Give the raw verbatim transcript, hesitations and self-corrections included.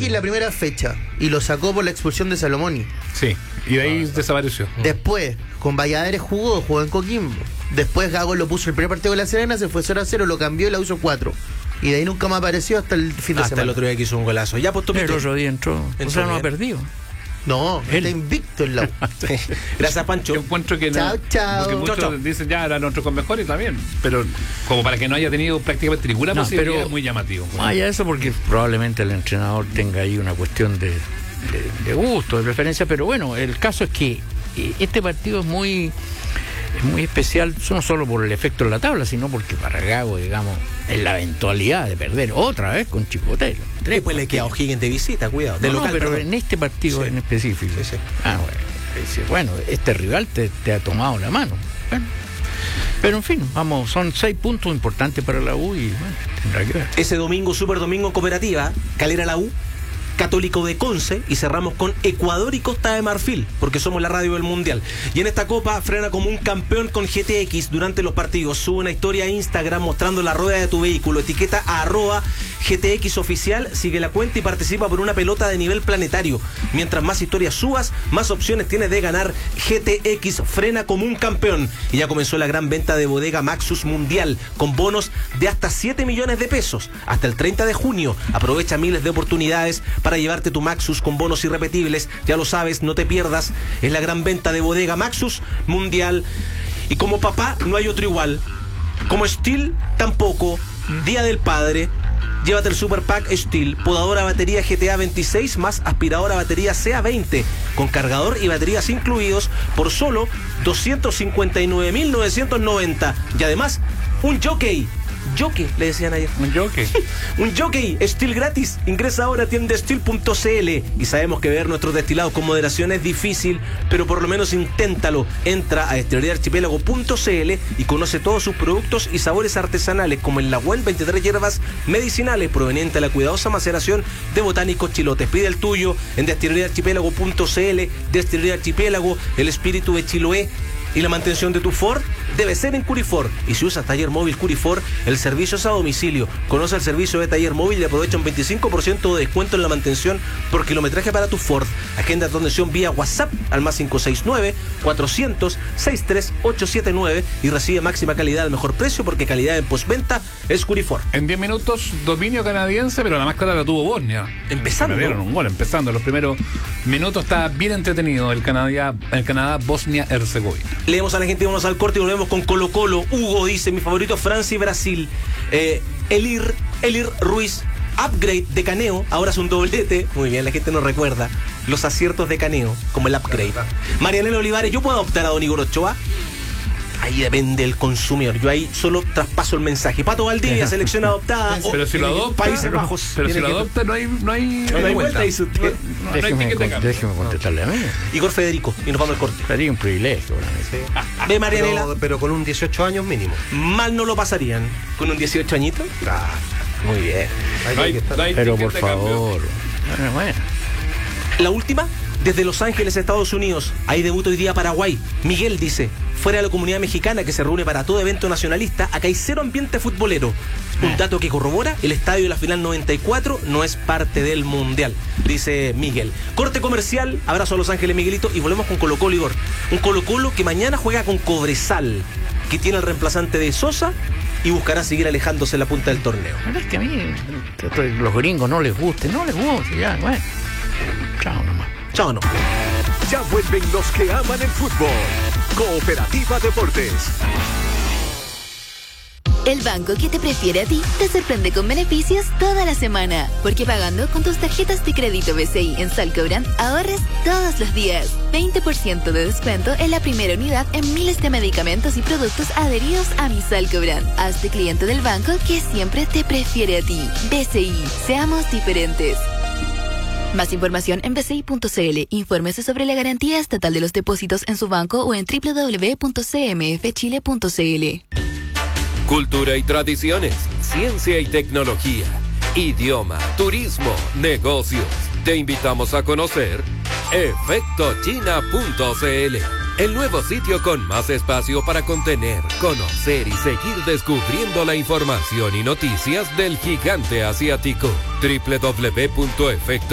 Jockey en la primera fecha y lo sacó por la expulsión de Salomoni. Sí, y de ahí ah, desapareció. Después, con Valladares jugó, jugó en Coquimbo. Después Gago lo puso el primer partido de La Serena, se fue cero a cero, lo cambió y la hizo cuatro. Y de ahí nunca más apareció hasta el fin de hasta semana. Hasta el otro día que hizo un golazo. Ya, pues, el otro día entró. entró o sea, no ha perdido. No, él está invicto en la U. Gracias, Pancho. Yo encuentro que chao, no, chao. Porque muchos chao, chao. dicen ya era nuestro con mejor y también. Pero como para que no haya tenido prácticamente ninguna no, posibilidad, pero, es muy llamativo. Más allá de eso, porque probablemente el entrenador tenga ahí una cuestión de, de, de gusto, de preferencia. Pero bueno, el caso es que este partido es muy. Es muy especial, no solo por el efecto en la tabla, sino porque para Gago, digamos, es la eventualidad de perder otra vez con Chicotero. Después le queda O'Higgins de visita, cuidado. De no, local, no, pero perdón. en este partido sí. en específico. Sí, sí. Ah, bueno, dice, bueno, este rival te, te ha tomado la mano. Bueno, pero en fin, vamos, son seis puntos importantes para la U y bueno, tendrá que ver. Ese domingo, super domingo en Cooperativa, Calera la U, Católico de Conce, y cerramos con Ecuador y Costa de Marfil, porque somos la radio del Mundial. Y en esta copa frena como un campeón con G T X durante los partidos. Sube una historia a Instagram mostrando la rueda de tu vehículo, etiqueta a arroba G T X oficial, sigue la cuenta y participa por una pelota de nivel planetario. Mientras más historias subas, más opciones tienes de ganar. G T X frena como un campeón. Y ya comenzó la gran venta de Bodega Maxus Mundial, con bonos de hasta siete millones de pesos. Hasta el treinta de junio, aprovecha miles de oportunidades para llevarte tu Maxus con bonos irrepetibles. Ya lo sabes, no te pierdas. Es la gran venta de Bodega Maxus Mundial. Y como papá, no hay otro igual. Como Steel, tampoco. Día del Padre, llévate el Super Pack Steel, podadora batería G T A veintiséis más aspiradora batería C A veinte, con cargador y baterías incluidos por solo doscientos cincuenta y nueve mil novecientos noventa. Y además, un jockey. Jockey, le decían ayer. Un jockey. Un jockey, Steel gratis. Ingresa ahora a tienda steel punto c l. Y sabemos que ver nuestros destilados con moderación es difícil, pero por lo menos inténtalo. Entra a destilería archipiélago punto c l y conoce todos sus productos y sabores artesanales, como el Nahuel, veintitrés hierbas medicinales provenientes de la cuidadosa maceración de botánicos chilotes. Pide el tuyo en destilería archipiélago punto c l. Destilería Archipiélago, el espíritu de Chiloé. Y la mantención de tu Ford debe ser en Curifor. Y si usas Taller Móvil Curifor, el servicio es a domicilio. Conoce el servicio de Taller Móvil y aprovecha un veinticinco por ciento de descuento en la mantención por kilometraje para tu Ford. Agenda tu atención vía WhatsApp al más cinco seis nueve, cuatrocientos, sesenta y tres, ochocientos setenta y nueve y recibe máxima calidad al mejor precio, porque calidad en postventa es Curifor. En diez minutos, dominio canadiense, pero la más clara la tuvo Bosnia. Empezando. Me dieron un gol, empezando. Los primeros minutos está bien entretenido el Canadá, el Canadá Bosnia-Herzegovina. Leemos a la gente y vamos al corte y volvemos con Colo Colo. Hugo dice, mi favorito Francia y Brasil. Eh, Elir, Elir Ruiz, upgrade de Caneo, ahora es un doblete. Muy bien, la gente nos recuerda los aciertos de Caneo, como el upgrade. Marianela Olivares, ¿yo puedo adoptar a Don Igor Ochoa? Ahí depende el consumidor. Yo ahí solo traspaso el mensaje. Pato Valdivia, selección adoptada. Pero si lo adopta, Países Bajos. Pero si lo que... adopta, no hay, no hay, no hay vuelta. Dice usted. No, no, déjeme, no hay con, déjeme contestarle a mí. Igor Federico, y nos vamos al corte. Sería un privilegio para mí. Sí. Ve Marianela. Pero, pero con un dieciocho años mínimo. Mal no lo pasarían. ¿Con un dieciocho añitos? Ah, muy bien. Ahí No hay, hay que estar. no hay Pero ticket por de cambio. favor. Bueno, bueno. La última, desde Los Ángeles, Estados Unidos. Hay debut hoy día Paraguay. Miguel dice, fuera de la comunidad mexicana que se reúne para todo evento nacionalista, acá hay cero ambiente futbolero. Un dato que corrobora, el estadio de la final noventa y cuatro no es parte del Mundial, dice Miguel. Corte comercial, abrazo a Los Ángeles, Miguelito, y volvemos con Colo Colo, Igor. Un Colo Colo que mañana juega con Cobresal, que tiene el reemplazante de Sosa y buscará seguir alejándose en la punta del torneo. La verdad es que a mí, que los gringos no les guste, no les guste, ya, bueno. Chao nomás. Chao, no. Ya vuelven los que aman el fútbol. Cooperativa Deportes. El banco que te prefiere a ti te sorprende con beneficios toda la semana. Porque pagando con tus tarjetas de crédito B C I en Salcobran, ahorres todos los días. veinte por ciento de descuento en la primera unidad en miles de medicamentos y productos adheridos a mi Salcobran. Hazte cliente del banco que siempre te prefiere a ti. B C I, seamos diferentes. Más información en b c i punto c l. Infórmese sobre la garantía estatal de los depósitos en su banco o en w w w punto c m f chile punto c l. Cultura y tradiciones, ciencia y tecnología, idioma, turismo, negocios. Te invitamos a conocer efecto china punto c l, el nuevo sitio con más espacio para contener, conocer y seguir descubriendo la información y noticias del gigante asiático. doble u doble u doble u punto efecto